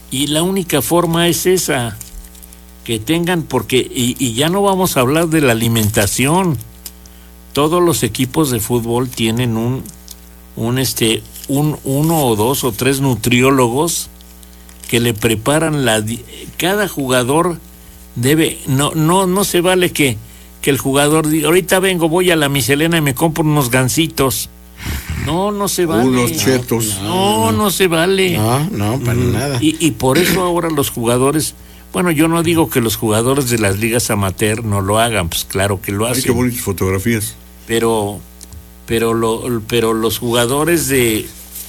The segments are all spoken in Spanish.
Y la única forma es esa, que tengan, porque, y ya no vamos a hablar de la alimentación. Todos los equipos de fútbol tienen uno o dos o tres nutriólogos que le preparan cada jugador debe, no se vale que el jugador diga, ahorita vengo, voy a la Miselena y me compro unos gansitos. No se vale. Unos chetos. No se vale. No, para nada. Y por eso ahora los jugadores, bueno, yo no digo que los jugadores de las ligas amateur no lo hagan, pues claro que lo hacen. Ay, qué bonitas fotografías. Pero los jugadores de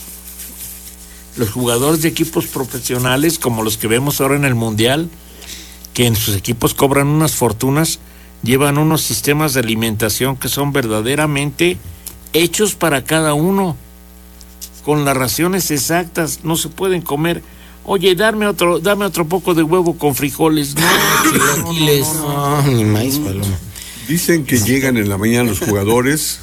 equipos profesionales, como los que vemos ahora en el Mundial, que en sus equipos cobran unas fortunas, llevan unos sistemas de alimentación que son verdaderamente hechos para cada uno, con las raciones exactas. No se pueden comer, oye, dame otro poco de huevo con frijoles, no, ni maíz, paloma. Dicen que llegan en la mañana los jugadores,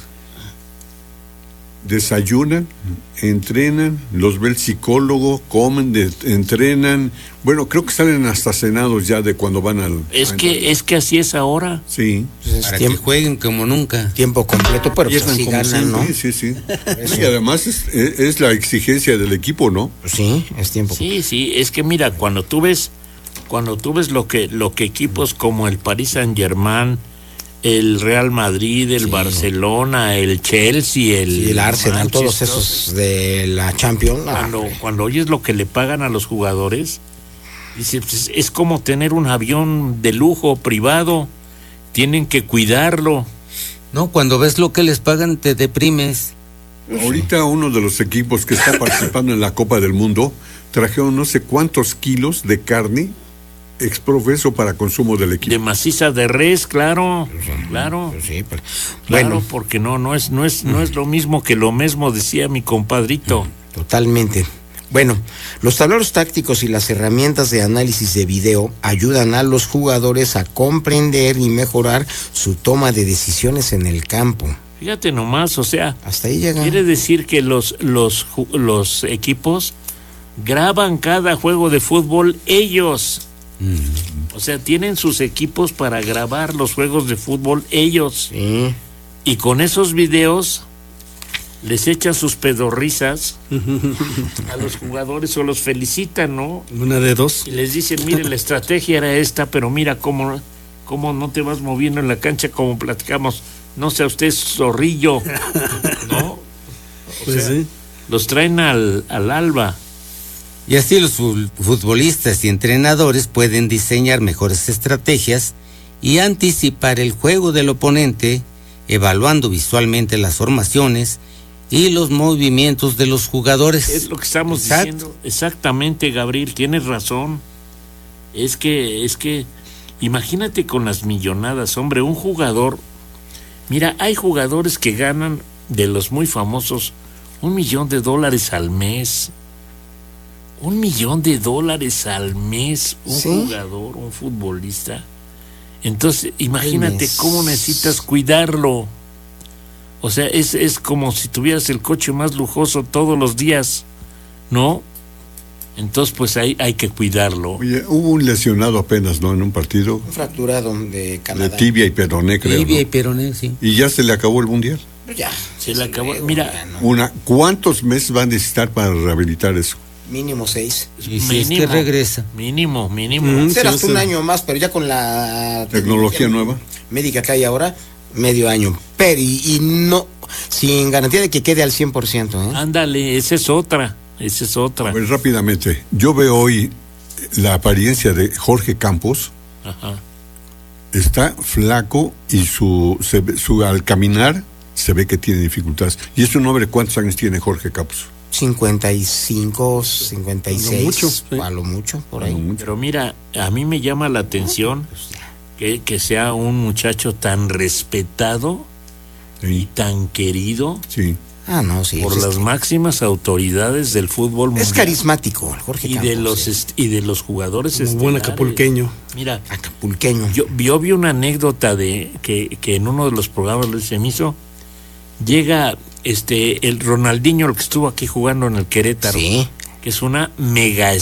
desayunan, entrenan, los ve el psicólogo, comen, entrenan. Bueno, creo que salen hasta cenados ya de cuando van al... Es que así es ahora. Sí. Pues para que jueguen como nunca. Tiempo completo, pero pues así ganan, ¿no? Sí. Y además es la exigencia del equipo, ¿no? Pues sí, es tiempo. Sí, es que mira, cuando tú ves lo que equipos como el Paris Saint-Germain, el Real Madrid, el Barcelona, el Chelsea, el Arsenal, Manchester, todos esos de la Champions. Cuando oyes lo que le pagan a los jugadores, dices, pues, es como tener un avión de lujo privado, tienen que cuidarlo. No, cuando ves lo que les pagan te deprimes. Ahorita uno de los equipos que está participando en la Copa del Mundo trajeron no sé cuántos kilos de carne exprofeso para consumo del equipo. De maciza de res, claro. Claro, Bueno, porque no es lo mismo que lo mismo, decía mi compadrito. Totalmente. Bueno, los tableros tácticos y las herramientas de análisis de video ayudan a los jugadores a comprender y mejorar su toma de decisiones en el campo. Fíjate nomás, o sea, hasta ahí llega. Quiere decir que los equipos graban cada juego de fútbol ellos. O sea, tienen sus equipos para grabar los juegos de fútbol ellos. Sí. Y con esos videos les echan sus pedorrisas a los jugadores o los felicitan, ¿no? Una de dos. Y les dicen, mire, la estrategia era esta, pero mira cómo no te vas moviendo en la cancha como platicamos. No sea usted zorrillo, ¿no? Pues sí. Los traen al alba. Y así los futbolistas y entrenadores pueden diseñar mejores estrategias y anticipar el juego del oponente, evaluando visualmente las formaciones y los movimientos de los jugadores. Es lo que estamos diciendo. Exactamente, Gabriel, tienes razón. Es que imagínate con las millonadas, hombre, un jugador. Mira, hay jugadores que ganan, de los muy famosos, $1 millón al mes. $1 millón al mes, un jugador, un futbolista. Entonces, imagínate cómo necesitas cuidarlo. O sea, es como si tuvieras el coche más lujoso todos los días, ¿no? Entonces, pues hay que cuidarlo. Oye, hubo un lesionado apenas, ¿no? En un partido. Un fracturado de Canadá. De tibia y peroné, creo. Tibia ¿no? y peroné, sí. Y ya se le acabó el mundial. Ya. Se le acabó. Mira. ¿Cuántos meses va a necesitar para rehabilitar eso? Mínimo 6. Y si es que regresa. Mínimo. Será hasta un año más, pero ya con la tecnología nueva médica que hay ahora, medio año. Pero y no, sin garantía de que quede al 100%, ¿eh? Ándale, esa es otra. A ver, rápidamente, yo veo hoy la apariencia de Jorge Campos. Ajá. Está flaco y su al caminar se ve que tiene dificultades. Y es un hombre, ¿cuántos años tiene Jorge Campos? 55, 56, mucho, sí. A lo mucho, por ahí. Pero mira, a mí me llama la atención que sea un muchacho tan respetado y tan querido. Sí. No, sí. Por las máximas autoridades del fútbol mundial. Es carismático, el Jorge Campos. Y de los jugadores Un buen acapulqueño. Mira, acapulqueño. Yo vi una anécdota de que en uno de los programas se me hizo. Llega el Ronaldinho, el que estuvo aquí jugando en el Querétaro, sí, que es una mega